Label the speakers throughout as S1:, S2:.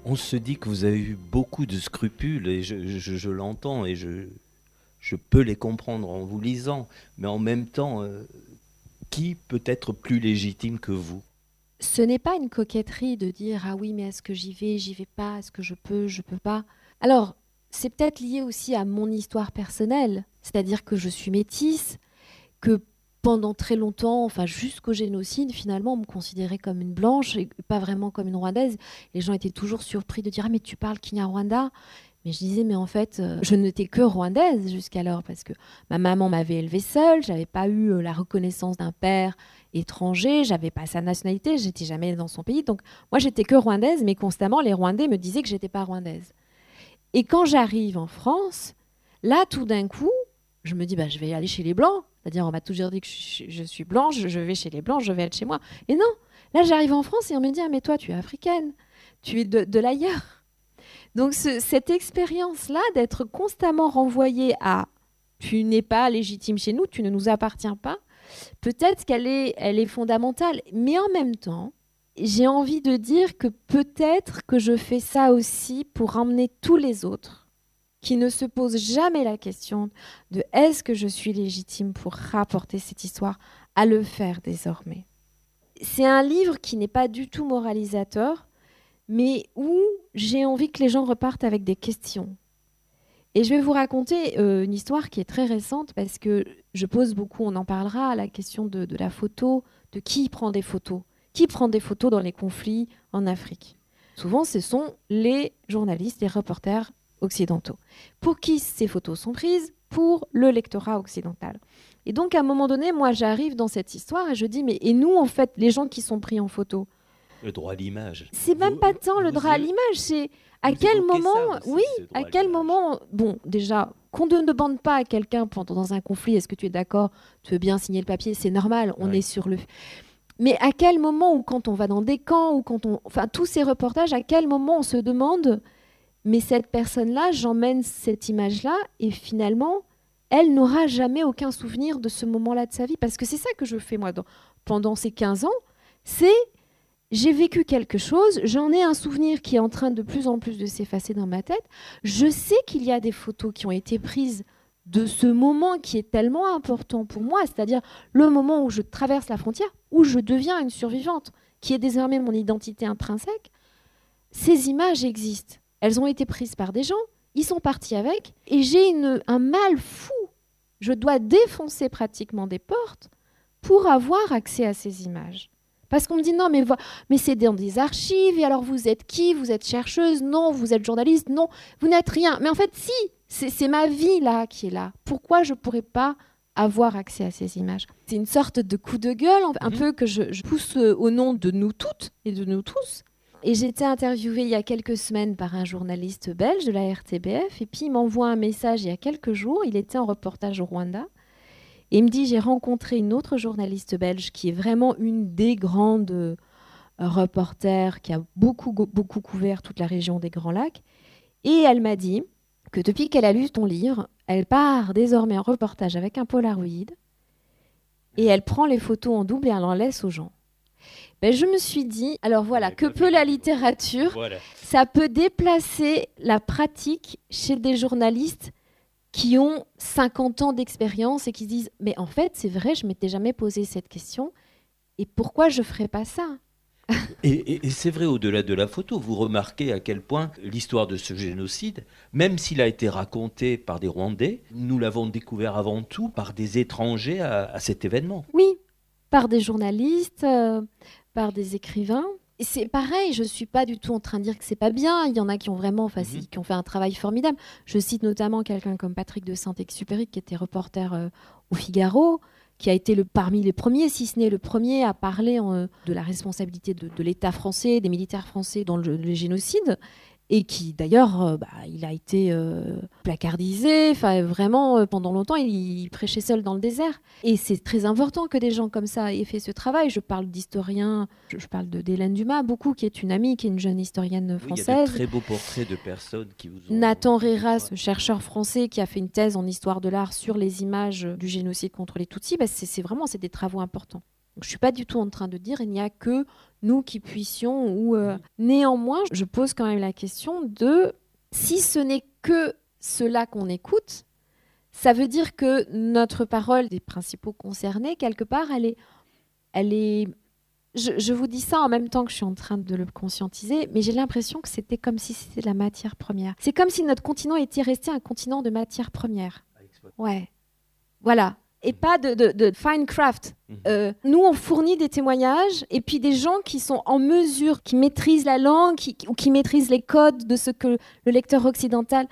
S1: On se dit que vous avez eu beaucoup de scrupules, et je l'entends, et je peux les comprendre en vous lisant, mais en même temps, qui peut être plus légitime que vous?
S2: Ce n'est pas une coquetterie de dire ah oui, mais est-ce que j'y vais pas, est-ce que je peux pas. Alors, c'est peut-être lié aussi à mon histoire personnelle, c'est-à-dire que je suis métisse, que pendant très longtemps, enfin jusqu'au génocide, finalement, on me considérait comme une blanche et pas vraiment comme une rwandaise. Les gens étaient toujours surpris de dire ah mais tu parles Kinyarwanda. Mais je disais mais en fait, je n'étais que rwandaise jusqu'alors parce que ma maman m'avait élevée seule, j'avais pas eu la reconnaissance d'un père étranger, j'avais pas sa nationalité, j'étais jamais dans son pays. Donc moi j'étais que rwandaise, mais constamment les Rwandais me disaient que j'étais pas rwandaise. Et quand j'arrive en France, là tout d'un coup, je me dis bah je vais aller chez les blancs. C'est-à-dire on m'a toujours dit que je suis blanche, je vais chez les blancs, je vais être chez moi. Et non, là j'arrive en France et on me dit ah mais toi tu es africaine, tu es de l'ailleurs. Donc cette expérience-là d'être constamment renvoyée à tu n'es pas légitime chez nous, tu ne nous appartiens pas, peut-être elle est fondamentale. Mais en même temps, j'ai envie de dire que peut-être que je fais ça aussi pour emmener tous les autres qui ne se posent jamais la question de est-ce que je suis légitime pour rapporter cette histoire à le faire désormais. C'est un livre qui n'est pas du tout moralisateur, mais où j'ai envie que les gens repartent avec des questions. Et je vais vous raconter une histoire qui est très récente parce que je pose beaucoup, on en parlera, la question de la photo, de qui prend des photos. Qui prend des photos dans les conflits en Afrique? Souvent, ce sont les journalistes, les reporters occidentaux. Pour qui ces photos sont prises? Pour le lectorat occidental. Et donc, à un moment donné, moi, j'arrive dans cette histoire et je dis, mais et nous, en fait, les gens qui sont pris en photo,
S1: Le droit à l'image.
S2: c'est même pas tant le droit à l'image, c'est à
S1: vous
S2: quel
S1: évoquez
S2: moment,
S1: ça aussi,
S2: oui,
S1: ce droit
S2: à
S1: à
S2: quel
S1: l'image.
S2: moment, bon, déjà, qu'on ne demande pas à quelqu'un pendant dans un conflit, est-ce que tu es d'accord, tu veux bien signer le papier, c'est normal, on
S1: Oui.
S2: est sur le. Mais à quel moment, ou quand on va dans des camps, ou quand on, enfin, tous ces reportages, à quel moment on se demande, mais cette personne-là, j'emmène cette image-là, et finalement, elle n'aura jamais aucun souvenir de ce moment-là de sa vie, parce que c'est ça que je fais moi pendant ces 15 ans, c'est j'ai vécu quelque chose, j'en ai un souvenir qui est en train de plus en plus de s'effacer dans ma tête. Je sais qu'il y a des photos qui ont été prises de ce moment qui est tellement important pour moi, c'est-à-dire le moment où je traverse la frontière, où je deviens une survivante, qui est désormais mon identité intrinsèque. Ces images existent. Elles ont été prises par des gens, ils sont partis avec, et j'ai un mal fou. Je dois défoncer pratiquement des portes pour avoir accès à ces images. Parce qu'on me dit non, mais c'est dans des archives, et alors vous êtes qui? Vous êtes chercheuse? Non, vous êtes journaliste? Non, vous n'êtes rien. Mais en fait, si, c'est ma vie là qui est là. Pourquoi je ne pourrais pas avoir accès à ces images? C'est une sorte de coup de gueule, un peu que je pousse au nom de nous toutes et de nous tous. Et j'ai été interviewée il y a quelques semaines par un journaliste belge de la RTBF, et puis il m'envoie un message il y a quelques jours, il était en reportage au Rwanda, et il me dit, j'ai rencontré une autre journaliste belge qui est vraiment une des grandes reporters qui a beaucoup couvert toute la région des Grands Lacs. Et elle m'a dit que depuis qu'elle a lu ton livre, elle part désormais en reportage avec un Polaroid et elle prend les photos en double et elle en laisse aux gens. Ben, je me suis dit, alors voilà, que peut la littérature?
S1: Voilà.
S2: Ça peut déplacer la pratique chez des journalistes qui ont 50 ans d'expérience et qui se disent « Mais en fait, c'est vrai, je ne m'étais jamais posé cette question. Et pourquoi je ne ferais pas ça ?»
S1: Et c'est vrai, au-delà de la photo, vous remarquez à quel point l'histoire de ce génocide, même s'il a été raconté par des Rwandais, nous l'avons découvert avant tout par des étrangers à cet événement.
S2: Oui, par des journalistes, par des écrivains. Et c'est pareil, je ne suis pas du tout en train de dire que c'est pas bien. Il y en a qui ont vraiment qui ont fait un travail formidable. Je cite notamment quelqu'un comme Patrick de Saint-Exupéry, qui était reporter au Figaro, qui a été parmi les premiers, si ce n'est le premier, à parler de la responsabilité de l'État français, des militaires français dans le génocide. Et qui d'ailleurs, il a été placardisé, enfin vraiment pendant longtemps il prêchait seul dans le désert. Et c'est très important que des gens comme ça aient fait ce travail. Je parle d'historiens, je parle d'Hélène Dumas, beaucoup, qui est une amie, qui est une jeune historienne française.
S1: Oui, il y a de très beaux portraits de personnes qui vous ont...
S2: Nathan Reras, chercheur français qui a fait une thèse en histoire de l'art sur les images du génocide contre les Tutsis, c'est des travaux importants. Donc, je ne suis pas du tout en train de dire il n'y a que nous qui puissions. Néanmoins, je pose quand même la question de si ce n'est que cela qu'on écoute, ça veut dire que notre parole des principaux concernés, quelque part, elle est. Je vous dis ça en même temps que je suis en train de le conscientiser, mais j'ai l'impression que c'était comme si c'était de la matière première. C'est comme si notre continent était resté un continent de matière première. Ouais, voilà. Et pas de fine craft. Nous, on fournit des témoignages et puis des gens qui sont en mesure, qui maîtrisent la langue ou qui maîtrisent les codes de ce que le lecteur occidental...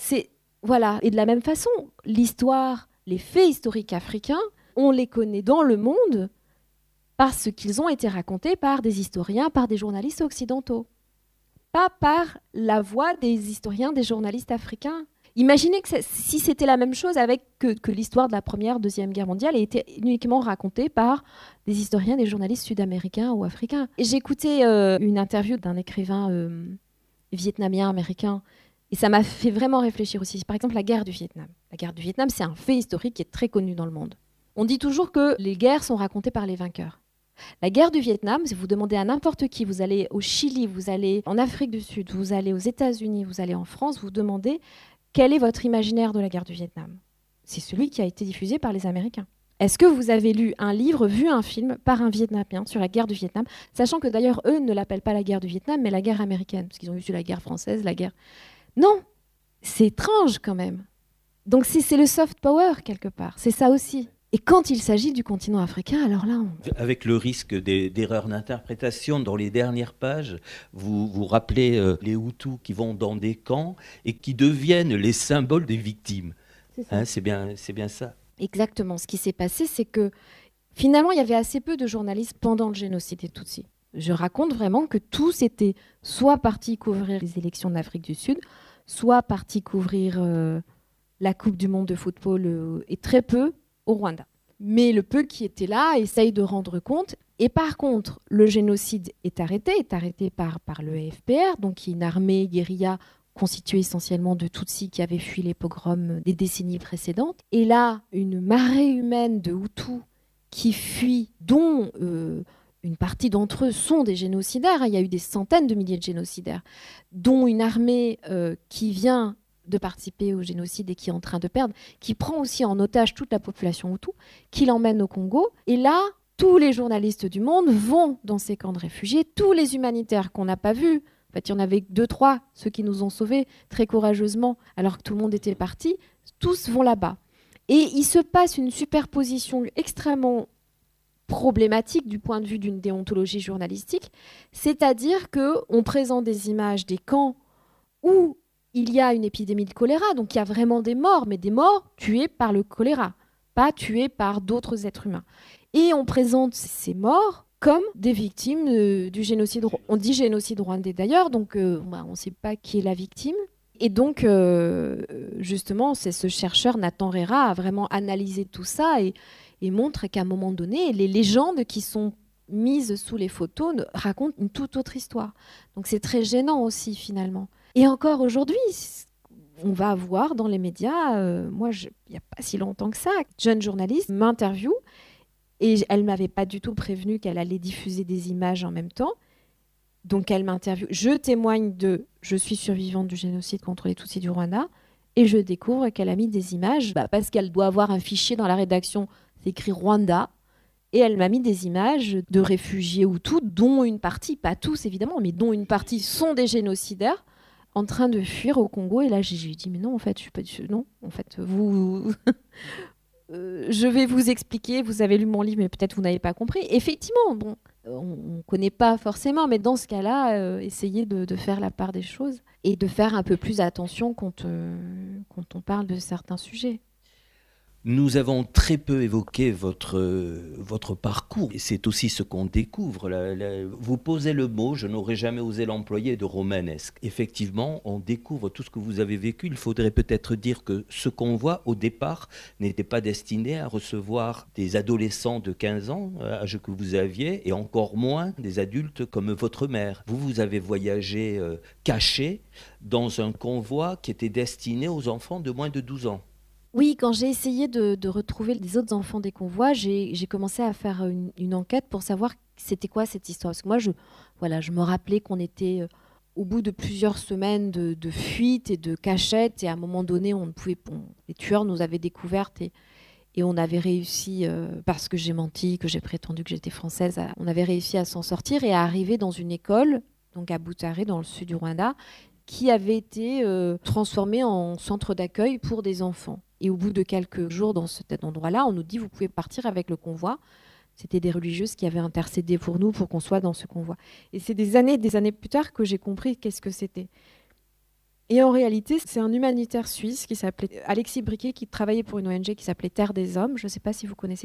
S2: Voilà. Et de la même façon, l'histoire, les faits historiques africains, on les connaît dans le monde parce qu'ils ont été racontés par des historiens, par des journalistes occidentaux. Pas par la voix des historiens, des journalistes africains. Imaginez que si c'était la même chose avec que l'histoire de la Première, Deuxième Guerre mondiale était uniquement racontée par des historiens, des journalistes sud-américains ou africains. J'écoutais une interview d'un écrivain vietnamien américain et ça m'a fait vraiment réfléchir aussi. Par exemple, la guerre du Vietnam. La guerre du Vietnam, c'est un fait historique qui est très connu dans le monde. On dit toujours que les guerres sont racontées par les vainqueurs. La guerre du Vietnam, si vous demandez à n'importe qui, vous allez au Chili, vous allez en Afrique du Sud, vous allez aux États-Unis, vous allez en France, vous demandez quel est votre imaginaire de la guerre du Vietnam. C'est celui qui a été diffusé par les Américains. Est-ce que vous avez lu un livre, vu un film par un Vietnamien sur la guerre du Vietnam, sachant que d'ailleurs, eux ne l'appellent pas la guerre du Vietnam, mais la guerre américaine, parce qu'ils ont vu la guerre française, la guerre... Non, c'est étrange quand même. Donc c'est le soft power quelque part, c'est ça aussi. Et quand il s'agit du continent africain, alors là...
S1: Avec le risque d'erreurs d'interprétation, dans les dernières pages, vous rappelez les Hutus qui vont dans des camps et qui deviennent les symboles des victimes. C'est bien ça.
S2: Exactement. Ce qui s'est passé, c'est que finalement, il y avait assez peu de journalistes pendant le génocide des Tutsis. Je raconte vraiment que tous étaient soit partis couvrir les élections d'Afrique du Sud, soit partis couvrir la Coupe du Monde de football et très peu au Rwanda. Mais le peu qui était là essaye de rendre compte. Et par contre, le génocide est arrêté par le FPR, donc qui est une armée guérilla constituée essentiellement de Tutsis qui avaient fui les pogroms des décennies précédentes. Et là, une marée humaine de Hutus qui fuient, dont une partie d'entre eux sont des génocidaires. Il y a eu des centaines de milliers de génocidaires, dont une armée qui vient de participer au génocide et qui est en train de perdre, qui prend aussi en otage toute la population Hutu, qui l'emmène au Congo. Et là, tous les journalistes du monde vont dans ces camps de réfugiés, tous les humanitaires qu'on n'a pas vus. En fait, il y en avait 2-3, ceux qui nous ont sauvés très courageusement, alors que tout le monde était parti, tous vont là-bas. Et il se passe une superposition extrêmement problématique du point de vue d'une déontologie journalistique, c'est-à-dire qu'on présente des images des camps où il y a une épidémie de choléra, donc il y a vraiment des morts, mais des morts tués par le choléra, pas tués par d'autres êtres humains. Et on présente ces morts comme des victimes du génocide. On dit génocide rwandais d'ailleurs, donc on ne sait pas qui est la victime. Et donc, justement, c'est ce chercheur Nathan Rera a vraiment analysé tout ça et montre qu'à un moment donné, les légendes qui sont mises sous les photos racontent une toute autre histoire. Donc c'est très gênant aussi finalement. Et encore aujourd'hui, on va voir dans les médias, moi, il n'y a pas si longtemps que ça, une jeune journaliste m'interviewe et elle ne m'avait pas du tout prévenu qu'elle allait diffuser des images en même temps. Donc elle m'interviewe. Je témoigne je suis survivante du génocide contre les Tutsis du Rwanda et je découvre qu'elle a mis des images parce qu'elle doit avoir un fichier dans la rédaction, c'est écrit Rwanda. Et elle m'a mis des images de réfugiés Hutus, dont une partie, pas tous évidemment, mais dont une partie sont des génocidaires, en train de fuir au Congo. Et là, j'ai dit, mais non, en fait, non, en fait, vous... je vais vous expliquer, vous avez lu mon livre, mais peut-être vous n'avez pas compris. Effectivement, bon, on ne connaît pas forcément, mais dans ce cas-là, essayez de faire la part des choses et de faire un peu plus attention quand on parle de certains sujets.
S1: Nous avons très peu évoqué votre parcours. Et c'est aussi ce qu'on découvre. Vous posez le mot, je n'aurais jamais osé l'employer, de romanesque. Effectivement, on découvre tout ce que vous avez vécu. Il faudrait peut-être dire que ce qu'on voit au départ n'était pas destiné à recevoir des adolescents de 15 ans, âge que vous aviez, et encore moins des adultes comme votre mère. Vous avez voyagé caché dans un convoi qui était destiné aux enfants de moins de 12 ans.
S2: Oui, quand j'ai essayé de retrouver les autres enfants des convois, j'ai commencé à faire une enquête pour savoir c'était quoi cette histoire. Parce que moi, je me rappelais qu'on était au bout de plusieurs semaines de fuite et de cachette, et à un moment donné, les tueurs nous avaient découvertes et on avait réussi, parce que j'ai menti, que j'ai prétendu que j'étais française, on avait réussi à s'en sortir et à arriver dans une école, donc à Butare, dans le sud du Rwanda, qui avait été transformée en centre d'accueil pour des enfants. Et au bout de quelques jours dans cet endroit-là, on nous dit vous pouvez partir avec le convoi. C'était des religieuses qui avaient intercédé pour nous pour qu'on soit dans ce convoi. Et c'est des années plus tard que j'ai compris qu'est-ce que c'était. Et en réalité, c'est un humanitaire suisse qui s'appelait Alexis Briquet, qui travaillait pour une ONG qui s'appelait Terre des Hommes. Je ne sais pas si vous connaissez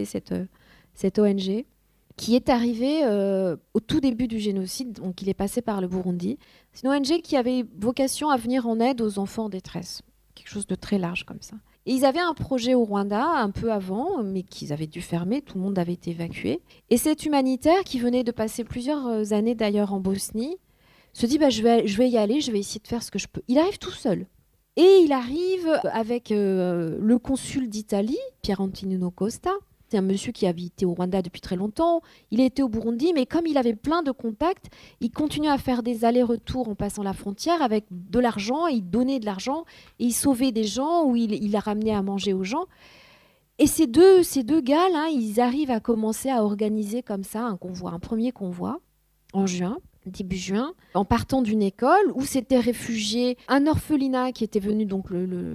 S2: cette ONG, qui est arrivé au tout début du génocide, donc il est passé par le Burundi. C'est une ONG qui avait vocation à venir en aide aux enfants en détresse, quelque chose de très large comme ça. Et ils avaient un projet au Rwanda un peu avant, mais qu'ils avaient dû fermer, tout le monde avait été évacué. Et cet humanitaire, qui venait de passer plusieurs années d'ailleurs en Bosnie, se dit je vais y aller, je vais essayer de faire ce que je peux. Il arrive tout seul. Et il arrive avec le consul d'Italie, Pier Antonino Costa. C'est un monsieur qui a habité au Rwanda depuis très longtemps. Il a été au Burundi, mais comme il avait plein de contacts, il continuait à faire des allers-retours en passant la frontière avec de l'argent. Il donnait de l'argent et il sauvait des gens ou il a ramené à manger aux gens. Et ces deux gars, là, ils arrivent à commencer à organiser comme ça un convoi, un premier convoi en juin. Début juin, en partant d'une école où s'était réfugié un orphelinat qui était venu donc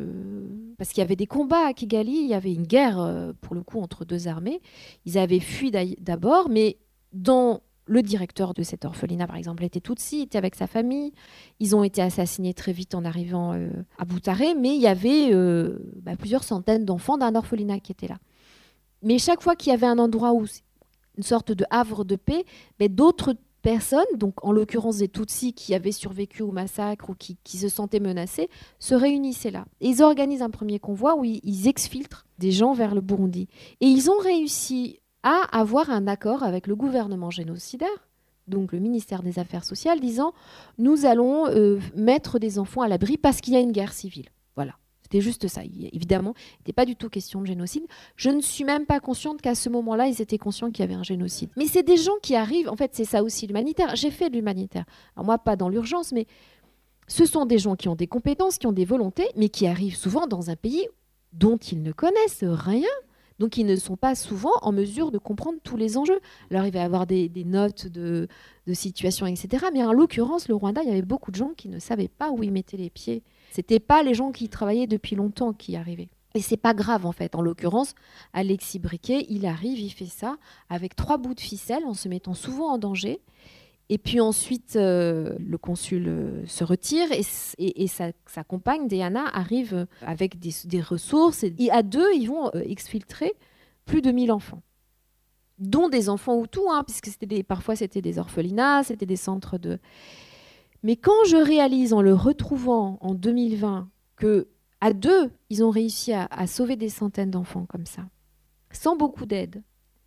S2: parce qu'il y avait des combats à Kigali, il y avait une guerre pour le coup entre deux armées. Ils avaient fui d'abord, mais dans le directeur de cet orphelinat par exemple était Tutsi, était avec sa famille. Ils ont été assassinés très vite en arrivant à Butare, mais il y avait plusieurs centaines d'enfants d'un orphelinat qui étaient là. Mais chaque fois qu'il y avait un endroit où une sorte de havre de paix, d'autres personnes, donc en l'occurrence des Tutsis qui avaient survécu au massacre ou qui se sentaient menacés, se réunissaient là. Et ils organisent un premier convoi où ils exfiltrent des gens vers le Burundi. Et ils ont réussi à avoir un accord avec le gouvernement génocidaire, donc le ministère des Affaires sociales, disant « nous allons mettre des enfants à l'abri parce qu'il y a une guerre civile ». Voilà. C'était juste ça. Évidemment, il n'était pas du tout question de génocide. Je ne suis même pas consciente qu'à ce moment-là, ils étaient conscients qu'il y avait un génocide. Mais c'est des gens qui arrivent, en fait, c'est ça aussi l'humanitaire. J'ai fait de l'humanitaire. Alors moi, pas dans l'urgence, mais ce sont des gens qui ont des compétences, qui ont des volontés, mais qui arrivent souvent dans un pays dont ils ne connaissent rien. Donc, ils ne sont pas souvent en mesure de comprendre tous les enjeux. Alors, il va y avoir des notes de situation, etc. Mais en l'occurrence, le Rwanda, il y avait beaucoup de gens qui ne savaient pas où ils mettaient les pieds. C'était pas les gens qui travaillaient depuis longtemps qui arrivaient. Et c'est pas grave, en fait. En l'occurrence, Alexis Briquet, il arrive, il fait ça avec 3 bouts de ficelle, en se mettant souvent en danger. Et puis ensuite, le consul se retire et sa compagne, Diana, arrive avec des ressources. Et à deux, ils vont exfiltrer plus de 1000 enfants, dont des enfants Hutus, puisque parfois c'était des orphelinats, c'était des centres de... Mais quand je réalise, en le retrouvant en 2020, qu'à deux, ils ont réussi à sauver des centaines d'enfants comme ça, sans beaucoup d'aide,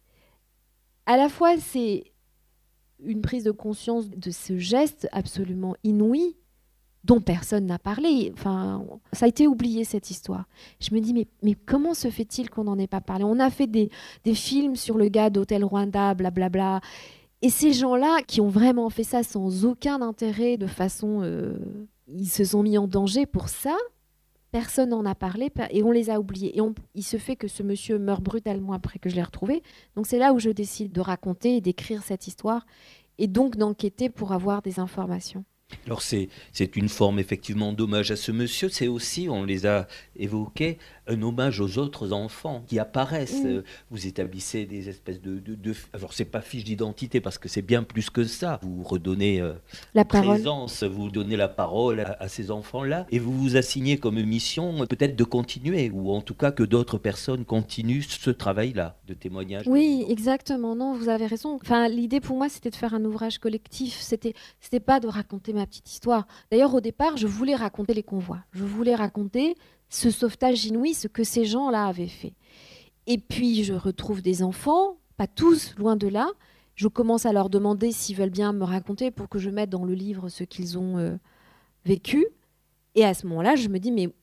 S2: à la fois c'est une prise de conscience de ce geste absolument inouï dont personne n'a parlé. Enfin, ça a été oublié, cette histoire. Je me dis, mais comment se fait-il qu'on n'en ait pas parlé ? On a fait des films sur le gars d'Hôtel Rwanda, blablabla. Et ces gens-là, qui ont vraiment fait ça sans aucun intérêt, de façon... ils se sont mis en danger pour ça. Personne n'en a parlé et on les a oubliés. Et il se fait que ce monsieur meurt brutalement après que je l'ai retrouvé. Donc c'est là où je décide de raconter et d'écrire cette histoire et donc d'enquêter pour avoir des informations.
S1: Alors c'est une forme effectivement d'hommage à ce monsieur, c'est aussi, on les a évoqués, un hommage aux autres enfants qui apparaissent. Vous établissez des espèces de alors c'est pas fiche d'identité parce que c'est bien plus que ça. Vous redonnez
S2: la
S1: présence, vous donnez la parole à ces enfants-là et vous vous assignez comme mission peut-être de continuer ou en tout cas que d'autres personnes continuent ce travail-là de témoignage.
S2: Oui, exactement. Non, vous avez raison. Enfin, l'idée pour moi, c'était de faire un ouvrage collectif. C'était pas de raconter ma petite histoire. D'ailleurs, au départ, je voulais raconter les convois. Je voulais raconter ce sauvetage inouï, ce que ces gens-là avaient fait. Et puis, je retrouve des enfants, pas tous, loin de là. Je commence à leur demander s'ils veulent bien me raconter pour que je mette dans le livre ce qu'ils ont vécu. Et à ce moment-là, je me dis, mais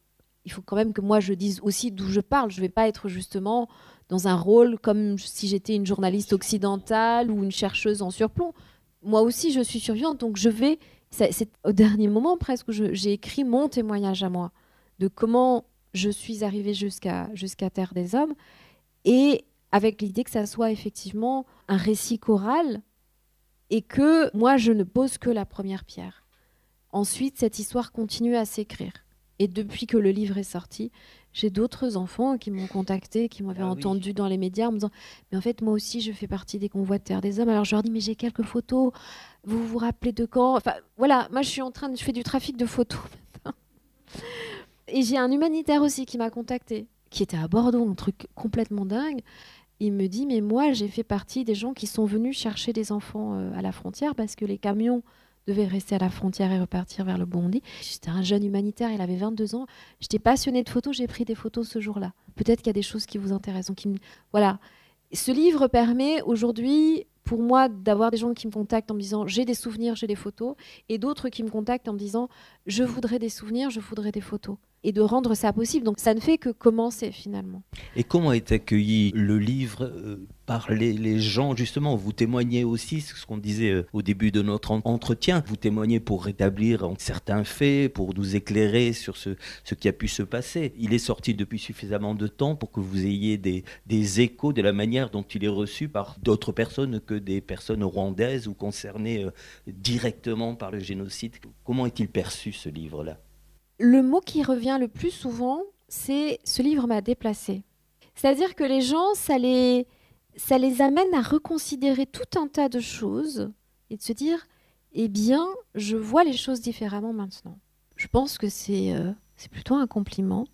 S2: il faut quand même que moi je dise aussi d'où je parle. Je ne vais pas être justement dans un rôle comme si j'étais une journaliste occidentale ou une chercheuse en surplomb. Moi aussi, je suis survivante, donc je vais... C'est au dernier moment presque où j'ai écrit mon témoignage à moi de comment je suis arrivée jusqu'à Terre des Hommes, et avec l'idée que ça soit effectivement un récit choral et que moi, je ne pose que la première pierre. Ensuite, cette histoire continue à s'écrire. Et depuis que le livre est sorti, j'ai d'autres enfants qui m'ont contacté, qui m'avaient entendu dans les médias en me disant « Mais en fait, moi aussi, je fais partie des convois de Terre des Hommes. » Alors je leur dis « Mais j'ai quelques photos. Vous vous rappelez de quand ?» Enfin, voilà, moi, je fais du trafic de photos maintenant. Et j'ai un humanitaire aussi qui m'a contacté, qui était à Bordeaux, un truc complètement dingue. Il me dit « Mais moi, j'ai fait partie des gens qui sont venus chercher des enfants à la frontière parce que les camions devait rester à la frontière et repartir vers le Burundi. » J'étais un jeune humanitaire, il avait 22 ans. J'étais passionnée de photos, j'ai pris des photos ce jour-là. Peut-être qu'il y a des choses qui vous intéressent. Voilà. Ce livre permet aujourd'hui, pour moi, d'avoir des gens qui me contactent en me disant « J'ai des souvenirs, j'ai des photos », et d'autres qui me contactent en me disant « Je voudrais des souvenirs, je voudrais des photos ». Et de rendre ça possible. Donc ça ne fait que commencer finalement.
S1: Et comment est accueilli le livre par les gens, justement? Vous témoignez aussi, ce qu'on disait au début de notre entretien, vous témoignez pour rétablir certains faits, pour nous éclairer sur ce qui a pu se passer. Il est sorti depuis suffisamment de temps pour que vous ayez des échos de la manière dont il est reçu par d'autres personnes que des personnes rwandaises ou concernées directement par le génocide. Comment est-il perçu, ce livre-là?
S2: Le mot qui revient le plus souvent, c'est « ce livre m'a déplacé ». C'est-à-dire que les gens, ça les amène à reconsidérer tout un tas de choses et de se dire « Eh bien, je vois les choses différemment maintenant ». Je pense que c'est plutôt un compliment.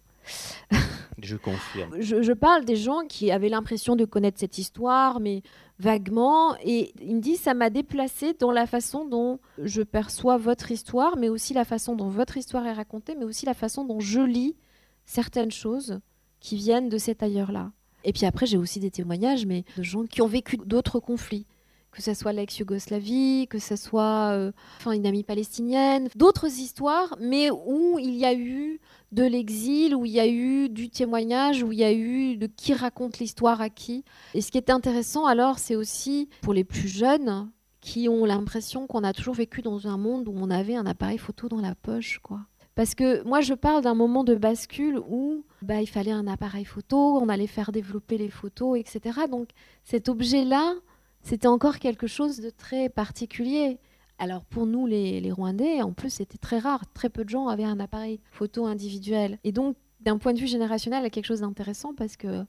S1: Je confirme.
S2: Je parle des gens qui avaient l'impression de connaître cette histoire, mais vaguement, et il me dit ça m'a déplacé dans la façon dont je perçois votre histoire, mais aussi la façon dont votre histoire est racontée, mais aussi la façon dont je lis certaines choses qui viennent de cet ailleurs-là. Et puis après, j'ai aussi des témoignages, mais de gens qui ont vécu d'autres conflits, que ce soit l'ex-Yougoslavie, que ce soit une amie palestinienne, d'autres histoires, mais où il y a eu de l'exil, où il y a eu du témoignage, où il y a eu de qui raconte l'histoire à qui. Et ce qui est intéressant alors, c'est aussi pour les plus jeunes qui ont l'impression qu'on a toujours vécu dans un monde où on avait un appareil photo dans la poche, quoi. Parce que moi, je parle d'un moment de bascule où il fallait un appareil photo, on allait faire développer les photos, etc. Donc cet objet-là, c'était encore quelque chose de très particulier. Alors pour nous, les Rwandais, en plus, c'était très rare. Très peu de gens avaient un appareil photo individuel. Et donc, d'un point de vue générationnel, il y a quelque chose d'intéressant parce que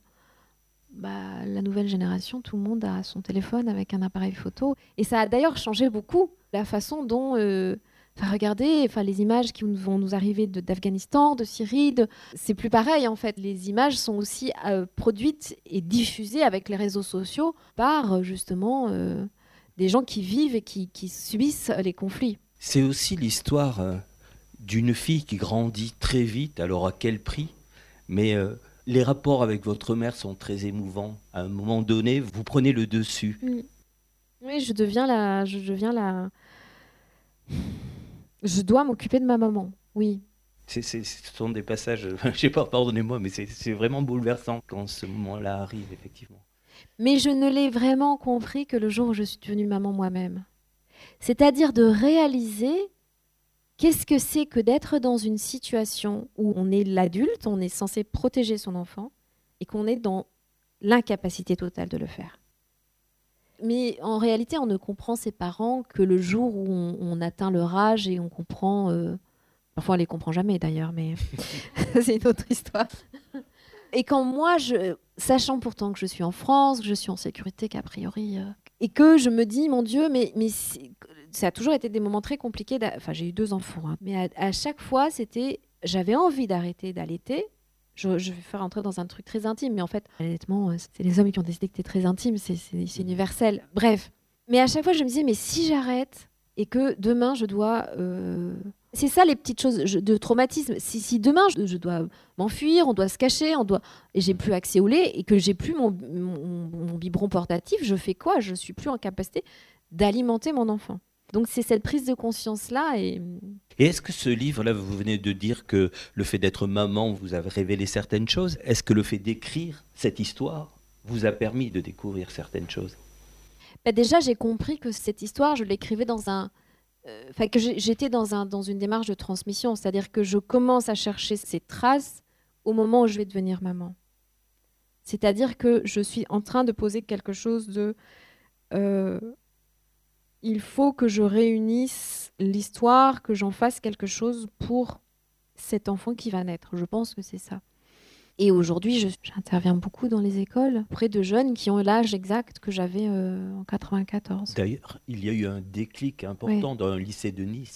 S2: la nouvelle génération, tout le monde a son téléphone avec un appareil photo. Et ça a d'ailleurs changé beaucoup la façon dont... regardez, les images qui vont nous arriver d'Afghanistan, de Syrie, c'est plus pareil en fait. Les images sont aussi produites et diffusées avec les réseaux sociaux par justement des gens qui vivent et qui subissent les conflits.
S1: C'est aussi l'histoire d'une fille qui grandit très vite, alors à quel prix? Mais les rapports avec votre mère sont très émouvants. À un moment donné, vous prenez le dessus.
S2: Oui, je dois m'occuper de ma maman, oui.
S1: Ce sont des passages, je sais pas, pardonnez-moi, mais c'est vraiment bouleversant quand ce moment-là arrive, effectivement.
S2: Mais je ne l'ai vraiment compris que le jour où je suis devenue maman moi-même. C'est-à-dire de réaliser qu'est-ce que c'est que d'être dans une situation où on est l'adulte, on est censé protéger son enfant, et qu'on est dans l'incapacité totale de le faire. Mais en réalité, on ne comprend ses parents que le jour où on atteint leur âge et on comprend... Parfois, on ne les comprend jamais d'ailleurs, mais c'est une autre histoire. Et quand moi, sachant pourtant que je suis en France, que je suis en sécurité, qu'a priori... et que je me dis, mon Dieu, mais ça a toujours été des moments très compliqués. J'ai eu 2 enfants, hein, mais à chaque fois, j'avais envie d'arrêter d'allaiter. Je vais faire entrer dans un truc très intime, mais en fait, honnêtement, c'est les hommes qui ont décidé que c'était très intime, c'est universel. Bref. Mais à chaque fois, je me disais, mais si j'arrête et que demain, je dois... C'est ça, les petites choses de traumatisme. Si demain, je dois m'enfuir, on doit se cacher, et j'ai plus accès au lait, et que j'ai plus mon biberon portatif, je fais quoi? Je suis plus en capacité d'alimenter mon enfant. Donc c'est cette prise de conscience-là. Et
S1: Et est-ce que ce livre-là, vous venez de dire que le fait d'être maman vous a révélé certaines choses. Est-ce que le fait d'écrire cette histoire vous a permis de découvrir certaines choses?
S2: Déjà, j'ai compris que cette histoire, je l'écrivais que j'étais dans une démarche de transmission, c'est-à-dire que je commence à chercher ces traces au moment où je vais devenir maman. C'est-à-dire que je suis en train de poser quelque chose de... il faut que je réunisse l'histoire, que j'en fasse quelque chose pour cet enfant qui va naître. Je pense que c'est ça. Et aujourd'hui, j'interviens beaucoup dans les écoles auprès de jeunes qui ont l'âge exact que j'avais en 94.
S1: D'ailleurs, il y a eu un déclic
S2: Ouais.
S1: important dans un lycée de Nice.